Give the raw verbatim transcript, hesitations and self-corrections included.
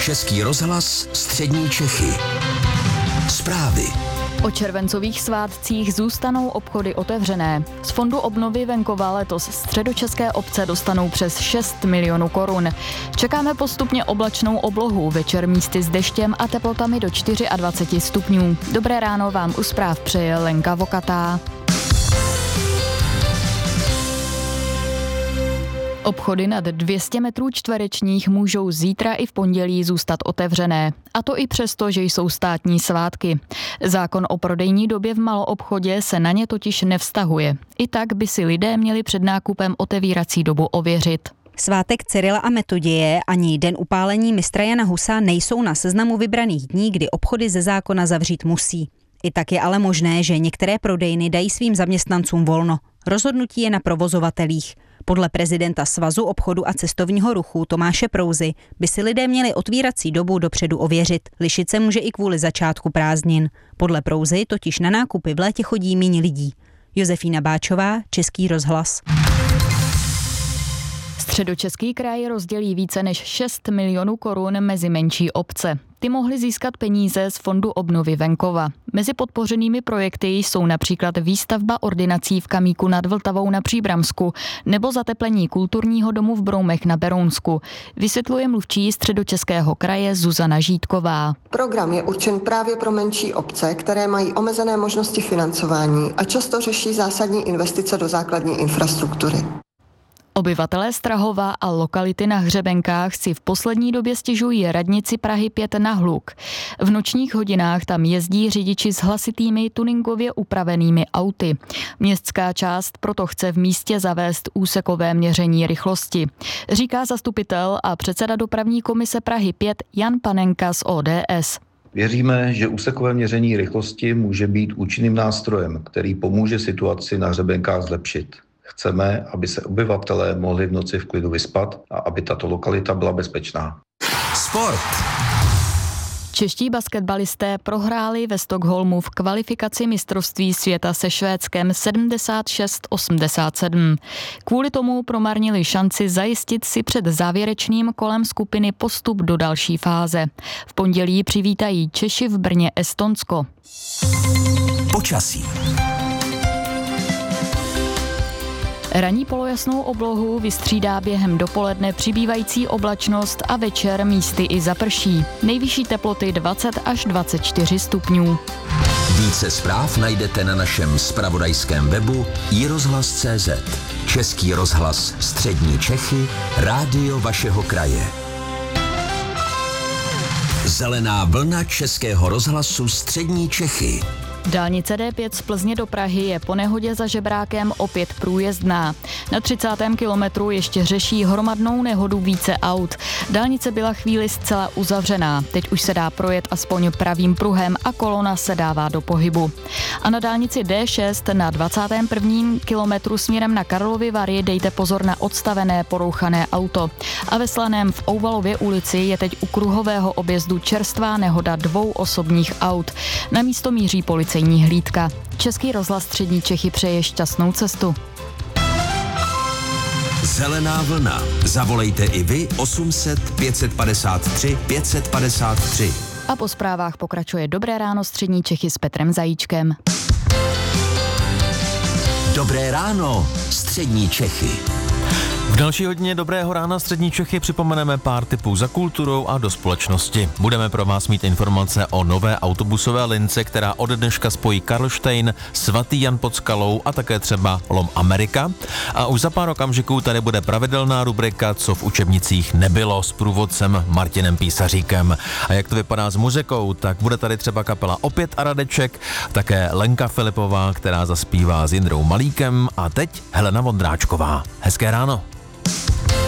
Český rozhlas Střední Čechy. Zprávy. O červencových svátcích zůstanou obchody otevřené. Z Fondu obnovy venkova letos středočeské obce dostanou přes šest milionů korun. Čekáme postupně oblačnou oblohu, večer místy s deštěm a teplotami do dvacet čtyři stupňů. Dobré ráno vám u zpráv přeje Lenka Vokatá. Obchody nad dvě stě metrů čtverečních můžou zítra i v pondělí zůstat otevřené. A to i přesto, že jsou státní svátky. Zákon o prodejní době v maloobchodě se na ně totiž nevztahuje. I tak by si lidé měli před nákupem otevírací dobu ověřit. Svátek Cyrila a Metoděje ani den upálení mistra Jana Husa nejsou na seznamu vybraných dní, kdy obchody ze zákona zavřít musí. I tak je ale možné, že některé prodejny dají svým zaměstnancům volno. Rozhodnutí je na provozovatelích. Podle prezidenta Svazu obchodu a cestovního ruchu Tomáše Prouzy by si lidé měli otvírací dobu dopředu ověřit. Lišit se může i kvůli začátku prázdnin. Podle Prouzy totiž na nákupy v létě chodí méně lidí. Josefína Báčová, Český rozhlas. Středočeský kraj rozdělí více než šest milionů korun mezi menší obce. Ty mohly získat peníze z Fondu obnovy venkova. Mezi podpořenými projekty jsou například výstavba ordinací v Kamíku nad Vltavou na Příbramsku nebo zateplení kulturního domu v Broumech na Berounsku. Vysvětluje mluvčí Středočeského kraje Zuzana Žítková. Program je určen právě pro menší obce, které mají omezené možnosti financování a často řeší zásadní investice do základní infrastruktury. Obyvatelé Strahova a lokality na Hřebenkách si v poslední době stěžují radnici Prahy pět na hluk. V nočních hodinách tam jezdí řidiči s hlasitými tuningově upravenými auty. Městská část proto chce v místě zavést úsekové měření rychlosti. Říká zastupitel a předseda dopravní komise Prahy pět Jan Panenka z O D S. Věříme, že úsekové měření rychlosti může být účinným nástrojem, který pomůže situaci na Hřebenkách zlepšit. Chceme, aby se obyvatelé mohli v noci v klidu vyspat a aby tato lokalita byla bezpečná. Sport. Čeští basketbalisté prohráli ve Stockholmu v kvalifikaci mistrovství světa se Švédskem sedmdesát šest osmdesát sedm. Kvůli tomu promarnili šanci zajistit si před závěrečným kolem skupiny postup do další fáze. V pondělí přivítají Češi v Brně Estonsko. Počasí. Ranní polojasnou oblohu vystřídá během dopoledne přibývající oblačnost a večer místy i zaprší. Nejvyšší teploty dvacet až dvacet čtyři stupňů. Více zpráv najdete na našem zpravodajském webu i rozhlas tečka cé zet. Český rozhlas Střední Čechy, rádio vašeho kraje. Zelená vlna Českého rozhlasu Střední Čechy. Dálnice D pět z Plzně do Prahy je po nehodě za Žebrákem opět průjezdná. Na třicátém kilometru ještě řeší hromadnou nehodu více aut. Dálnice byla chvíli zcela uzavřená. Teď už se dá projet aspoň pravým pruhem a kolona se dává do pohybu. A na dálnici D šest na dvacátém prvním kilometru směrem na Karlovy Vary dejte pozor na odstavené porouchané auto. A ve Slaném v Ouvalově ulici je teď u kruhového objezdu čerstvá nehoda dvou osobních aut. Na místo míří policie. Hlídka. Český rozhlas Střední Čechy přeje šťastnou cestu. Zelená vlna. Zavolejte i vy osm set pět set padesát tři pět set padesát tři. A po zprávách pokračuje Dobré ráno Střední Čechy s Petrem Zajíčkem. Dobré ráno Střední Čechy. V další hodině Dobrého rána Střední Čechy připomeneme pár tipů za kulturou a do společnosti. Budeme pro vás mít informace o nové autobusové lince, která od dneška spojí Karlštejn, Svatý Jan pod Skalou a také třeba Lom Amerika. A už za pár okamžiků tady bude pravidelná rubrika Co v učebnicích nebylo s průvodcem Martinem Písaříkem. A jak to vypadá s muzikou, tak bude tady třeba kapela Opět a Radeček, také Lenka Filipová, která zaspívá s Jindrou Malíkem a teď Helena Vondráčková. Hezké ráno.